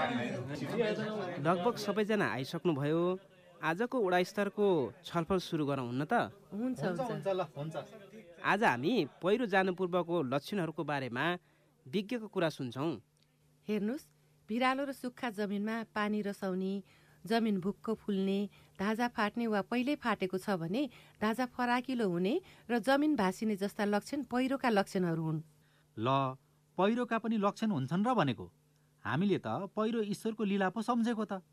लगभग सबैजना आइसक्नुभयो। आजको वडा स्तरको छलफल सुरु गरौँ हुन्न त? हुन्छ। आज हामी पहिरो जानु पूर्वको लक्षणहरूको बारेमा विज्ञको कुरा सुन्छौँ। हेर्नुहोस्, भिरालो र सुक्खा जमिनमा पानी रसाउने, जमिन भुक्क फुल्ने, धाजा फाट्ने वा पहिल्यै फाटेको छ भने धाजा फराकिलो हुने र जमिन भासिने जस्ता लक्षण पहिरोका लक्षणहरू हुन्। ल, पहिरोका पनि लक्षण हुन्छन् र भनेको? हामीले त पहिरो ईश्वरको लीला पो सम्झेको त।